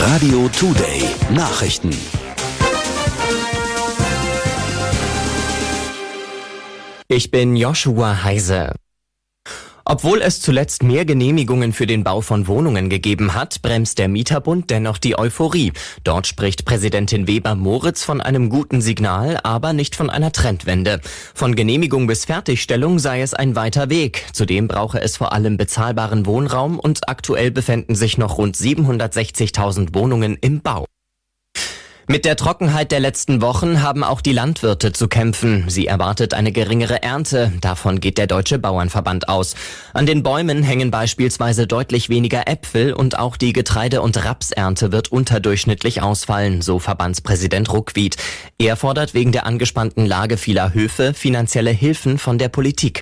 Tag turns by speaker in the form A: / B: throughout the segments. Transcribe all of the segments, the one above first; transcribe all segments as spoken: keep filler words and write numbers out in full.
A: Radio Today Nachrichten.
B: Ich bin Joshua Heise. Obwohl es zuletzt mehr Genehmigungen für den Bau von Wohnungen gegeben hat, bremst der Mieterbund dennoch die Euphorie. Dort spricht Präsidentin Weber-Moritz von einem guten Signal, aber nicht von einer Trendwende. Von Genehmigung bis Fertigstellung sei es ein weiter Weg. Zudem brauche es vor allem bezahlbaren Wohnraum und aktuell befinden sich noch rund siebenhundertsechzigtausend Wohnungen im Bau. Mit der Trockenheit der letzten Wochen haben auch die Landwirte zu kämpfen. Sie erwartet eine geringere Ernte. Davon geht der Deutsche Bauernverband aus. An den Bäumen hängen beispielsweise deutlich weniger Äpfel und auch die Getreide- und Rapsernte wird unterdurchschnittlich ausfallen, so Verbandspräsident Ruckwied. Er fordert wegen der angespannten Lage vieler Höfe finanzielle Hilfen von der Politik.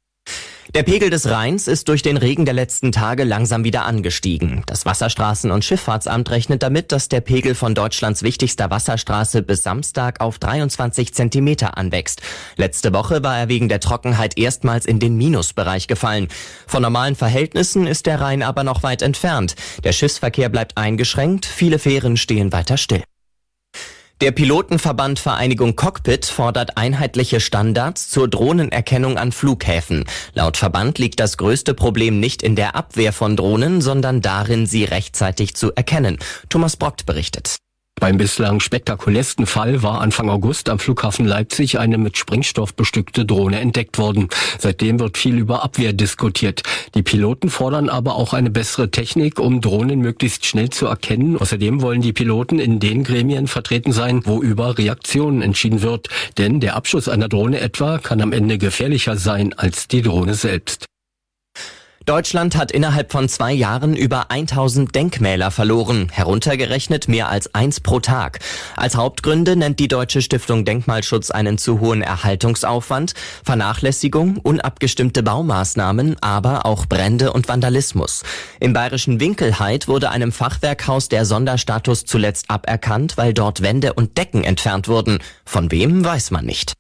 B: Der Pegel des Rheins ist durch den Regen der letzten Tage langsam wieder angestiegen. Das Wasserstraßen- und Schifffahrtsamt rechnet damit, dass der Pegel von Deutschlands wichtigster Wasserstraße bis Samstag auf dreiundzwanzig Zentimeter anwächst. Letzte Woche war er wegen der Trockenheit erstmals in den Minusbereich gefallen. Von normalen Verhältnissen ist der Rhein aber noch weit entfernt. Der Schiffsverkehr bleibt eingeschränkt, viele Fähren stehen weiter still. Der Pilotenverband Vereinigung Cockpit fordert einheitliche Standards zur Drohnenerkennung an Flughäfen. Laut Verband liegt das größte Problem nicht in der Abwehr von Drohnen, sondern darin, sie rechtzeitig zu erkennen. Thomas Brockt berichtet.
C: Beim bislang spektakulärsten Fall war Anfang August am Flughafen Leipzig eine mit Sprengstoff bestückte Drohne entdeckt worden. Seitdem wird viel über Abwehr diskutiert. Die Piloten fordern aber auch eine bessere Technik, um Drohnen möglichst schnell zu erkennen. Außerdem wollen die Piloten in den Gremien vertreten sein, wo über Reaktionen entschieden wird. Denn der Abschuss einer Drohne etwa kann am Ende gefährlicher sein als die Drohne selbst.
B: Deutschland hat innerhalb von zwei Jahren über tausend Denkmäler verloren, heruntergerechnet mehr als eins pro Tag. Als Hauptgründe nennt die Deutsche Stiftung Denkmalschutz einen zu hohen Erhaltungsaufwand, Vernachlässigung, unabgestimmte Baumaßnahmen, aber auch Brände und Vandalismus. Im bayerischen Winkelhaid wurde einem Fachwerkhaus der Sonderstatus zuletzt aberkannt, weil dort Wände und Decken entfernt wurden. Von wem, weiß man nicht.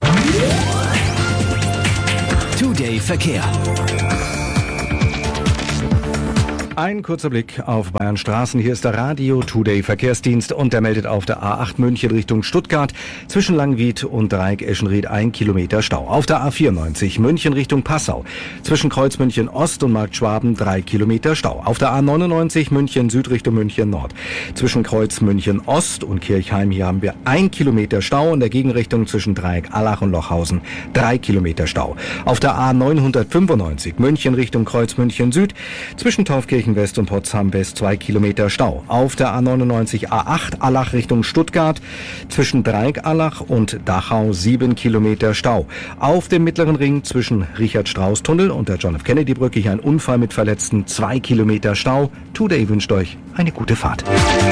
A: Today Verkehr.
D: Ein kurzer Blick auf Bayern Straßen. Hier ist der Radio Today Verkehrsdienst und der meldet auf der A acht München Richtung Stuttgart zwischen Langwied und Dreieck-Eschenried ein Kilometer Stau. Auf der A vierundneunzig München Richtung Passau zwischen Kreuz München Ost und Markt Schwaben drei Kilometer Stau. Auf der A neunundneunzig München Süd Richtung München Nord zwischen Kreuz München Ost und Kirchheim. Hier haben wir ein Kilometer Stau. In der Gegenrichtung zwischen Dreieck Allach und Lochhausen drei Kilometer Stau. Auf der A neunhundertfünfundneunzig München Richtung Kreuz München Süd zwischen Taufkirchen West und Potsdam West zwei Kilometer Stau. Auf der A neunundneunzig A acht Allach Richtung Stuttgart zwischen Dreieck Allach und Dachau sieben Kilometer Stau. Auf dem Mittleren Ring zwischen Richard-Strauß-Tunnel und der John-F-Kennedy-Brücke hier ein Unfall mit Verletzten, zwei Kilometer Stau. Today wünscht euch eine gute Fahrt.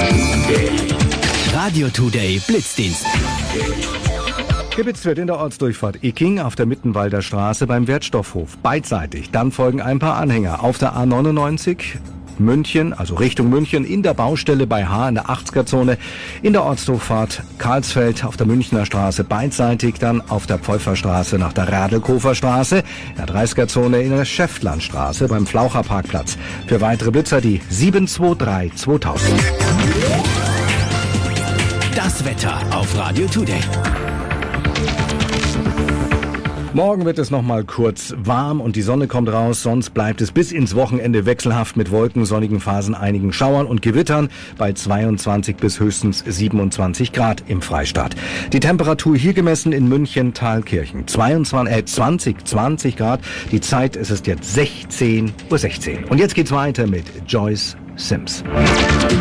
A: Radio Today Blitzdienst.
D: Geblitzt wird in der Ortsdurchfahrt Icking auf der Mittenwalder Straße beim Wertstoffhof. Beidseitig. Dann folgen ein paar Anhänger. Auf der A neunundneunzig München, also Richtung München, in der Baustelle bei H in der achtziger-Zone. In der Ortsdurchfahrt Karlsfeld auf der Münchner Straße beidseitig. Dann auf der Pfeuferstraße nach der Radelkofer Straße. In der dreißiger-Zone in der Schäftlandstraße beim Flaucherparkplatz. Für weitere Blitzer die sieben zwei drei zweitausend.
A: Das Wetter auf Radio Today.
D: Morgen wird es nochmal kurz warm und die Sonne kommt raus, sonst bleibt es bis ins Wochenende wechselhaft mit Wolken, sonnigen Phasen, einigen Schauern und Gewittern bei zweiundzwanzig bis höchstens siebenundzwanzig Grad im Freistaat. Die Temperatur hier gemessen in München Thalkirchen zweiundzwanzig, äh, zwanzig, zwanzig Grad. Die Zeit ist es jetzt sechzehn Uhr sechzehn. Und jetzt geht's weiter mit Joyce Sims.